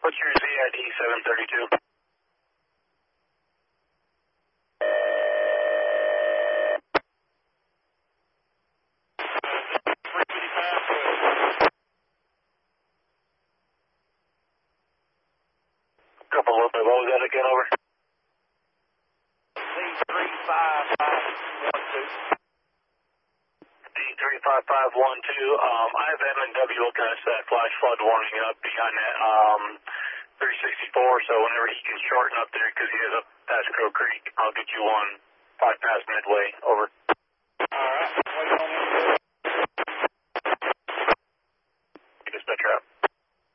What's your ZID 732? Couple a little bit. What was that again, over? D35512. I have MNW looking at that flash flood warning up behind that 364, so whenever he can shorten up there because he is up past Crow Creek, I'll get you one 5 past Midway. Over.